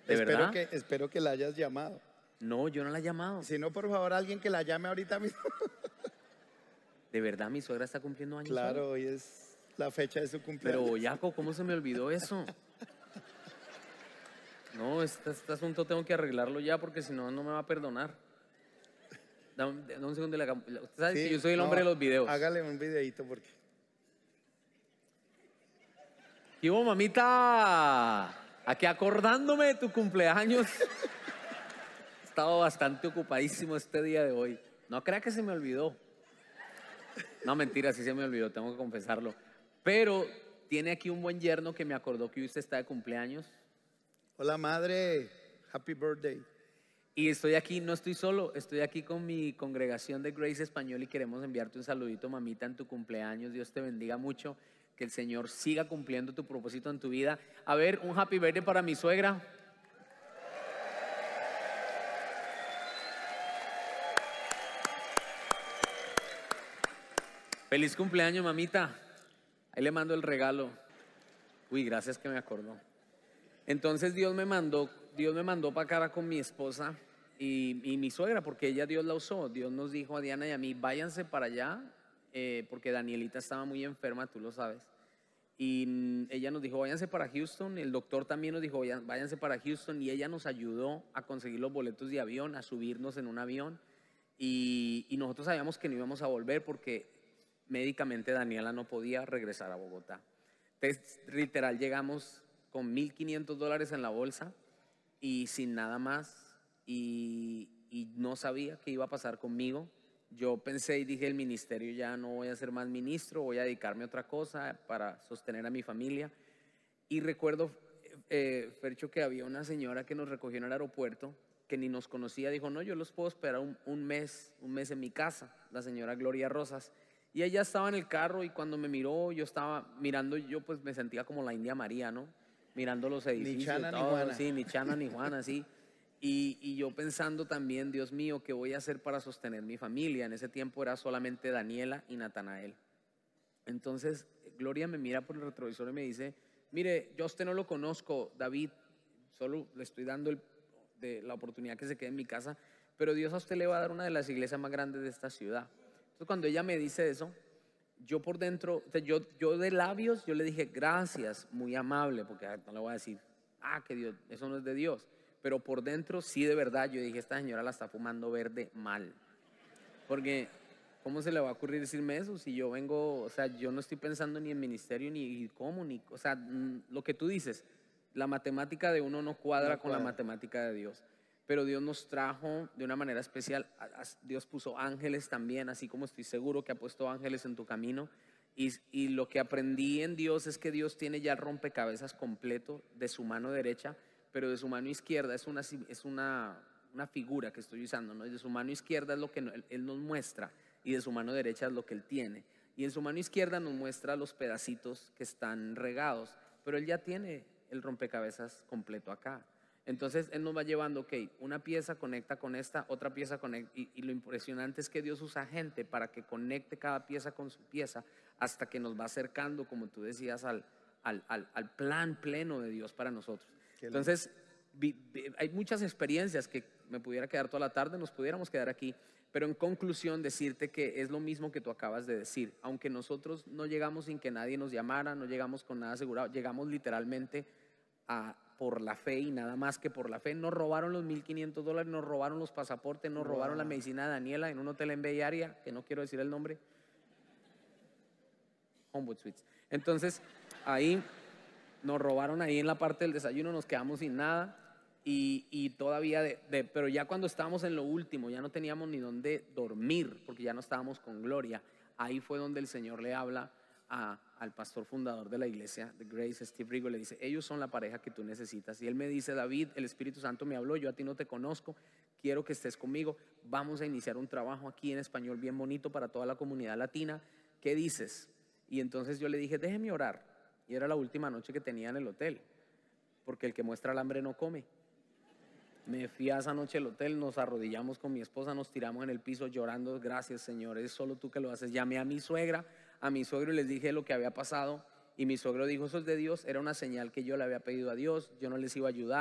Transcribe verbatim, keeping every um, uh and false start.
¿De espero verdad? que, espero que la hayas llamado. No, yo no la he llamado. Si no, por favor, alguien que la llame ahorita mismo. ¿De verdad mi suegra está cumpliendo años hoy? Claro, hoy es la fecha de su Pero cumpleaños. Boyaco, ¿cómo se me olvidó eso? No, este, este asunto tengo que arreglarlo ya porque si no, no me va a perdonar. Dame, dame un segundo. Le haga- Usted sabe Sí, que yo soy el no, hombre de los videos. Hágale un videito porque. ¿Qué hubo, mamita? Aquí acordándome de tu cumpleaños. He estado bastante ocupadísimo este día de hoy. No crea que se me olvidó. No, mentira, sí se me olvidó, tengo que confesarlo. Pero tiene aquí un buen yerno que me acordó que usted está de cumpleaños. Hola madre, happy birthday. Y estoy aquí, no estoy solo, estoy aquí con mi congregación de Grace Español y queremos enviarte un saludito, mamita, en tu cumpleaños. Dios te bendiga mucho, que el Señor siga cumpliendo tu propósito en tu vida. A ver, un happy birthday para mi suegra. Feliz cumpleaños, mamita. Ahí le mando el regalo. Uy, gracias que me acordó. Entonces Dios me mandó, Dios me mandó para acá con mi esposa y, y mi suegra, porque ella Dios la usó. Dios nos dijo a Diana y a mí, váyanse para allá, eh, porque Danielita estaba muy enferma, tú lo sabes. Y mm, ella nos dijo, váyanse para Houston. El doctor también nos dijo, "Vayan- váyanse para Houston". Y ella nos ayudó a conseguir los boletos de avión, a subirnos en un avión. Y, y nosotros sabíamos que no íbamos a volver porque médicamente Daniela no podía regresar a Bogotá. Entonces, literal, llegamos con mil quinientos dólares en la bolsa y sin nada más. Y, y no sabía qué iba a pasar conmigo. Yo pensé y dije, el ministerio ya no voy a ser más ministro, voy a dedicarme a otra cosa para sostener a mi familia. Y recuerdo, eh, Fercho, que había una señora que nos recogió en el aeropuerto, que ni nos conocía, dijo, no, yo los puedo esperar un, un mes, un mes en mi casa, la señora Gloria Rosas. Y ella estaba en el carro y cuando me miró, yo estaba mirando, yo pues me sentía como la India María, ¿no? Mirando los Ni edificios, Chana ni todo, Juana. sí, ni Chana ni Juana, sí. Y, y yo pensando también, Dios mío, ¿qué voy a hacer para sostener mi familia? En ese tiempo era solamente Daniela y Natanael. Entonces, Gloria me mira por el retrovisor y me dice, mire, yo a usted no lo conozco, David, solo le estoy dando el- de la oportunidad que se quede en mi casa, pero Dios a usted le va a dar una de las iglesias más grandes de esta ciudad. Entonces, cuando ella me dice eso, yo por dentro, o sea, yo, yo de labios, yo le dije, gracias, muy amable, porque no le voy a decir, ah, que Dios, eso no es de Dios, pero por dentro, sí, de verdad, yo dije, esta señora la está fumando verde mal. Porque, ¿cómo se le va a ocurrir decirme eso? Si yo vengo, o sea, yo no estoy pensando ni en ministerio, ni cómo, ni, o sea, mm, lo que tú dices, la matemática de uno no cuadra No con la cuadra. matemática de Dios. Pero Dios nos trajo de una manera especial, a- a- Dios puso ángeles también, así como estoy seguro que ha puesto ángeles en tu camino. Y, y lo que aprendí en Dios es que Dios tiene ya el rompecabezas completo de su mano derecha, pero de su mano izquierda es una, es una, una figura que estoy usando, ¿no? Y de su mano izquierda es lo que él, él nos muestra y de su mano derecha es lo que Él tiene. Y en su mano izquierda nos muestra los pedacitos que están regados, pero Él ya tiene el rompecabezas completo acá. Entonces Él nos va llevando, ok, una pieza conecta con esta, otra pieza conecta, y, y lo impresionante es que Dios usa gente para que conecte cada pieza con su pieza hasta que nos va acercando, como tú decías, al, al, al, al plan pleno de Dios para nosotros. Qué lindo. Entonces, vi, vi, hay muchas experiencias que me pudiera quedar toda la tarde, nos pudiéramos quedar aquí, pero en conclusión decirte que es lo mismo que tú acabas de decir. Aunque nosotros no llegamos sin que nadie nos llamara, no llegamos con nada asegurado, llegamos literalmente a, por la fe y nada más que por la fe. Nos robaron los mil quinientos dólares, nos robaron los pasaportes, nos Wow. robaron la medicina de Daniela en un hotel en Bay Area, que no quiero decir el nombre, Homewood Suites. Entonces, ahí nos robaron ahí en la parte del desayuno, nos quedamos sin nada y, y todavía, de, de, pero ya cuando estábamos en lo último, ya no teníamos ni dónde dormir porque ya no estábamos con Gloria. Ahí fue donde el Señor le habla a, al pastor fundador de la iglesia, de Grace, Steve Rigo, le dice, ellos son la pareja que tú necesitas. Y él me dice, David, el Espíritu Santo me habló, yo a ti no te conozco, quiero que estés conmigo, vamos a iniciar un trabajo aquí en español bien bonito para toda la comunidad latina. ¿Qué dices? Y entonces yo le dije, déjeme orar. Y era la última noche que tenía en el hotel, porque el que muestra el hambre no come. Me fui a esa noche al hotel, nos arrodillamos con mi esposa, nos tiramos en el piso llorando, gracias Señor, es solo tú que lo haces. Llamé a mi suegra, a mi suegro y les dije lo que había pasado y mi suegro dijo, eso es de Dios, era una señal que yo le había pedido a Dios, yo no les iba a ayudar.